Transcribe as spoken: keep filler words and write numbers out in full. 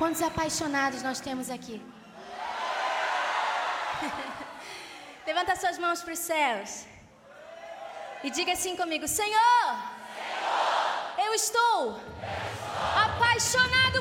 Quantos apaixonados nós temos aqui? Levanta suas mãos para os céus e diga assim comigo: Senhor, Senhor eu, estou eu estou apaixonado